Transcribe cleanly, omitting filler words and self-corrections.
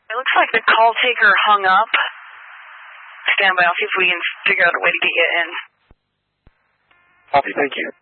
It looks like the call taker hung up. Stand by. I'll see if we can figure out a way to get you in. Copy. Thank you.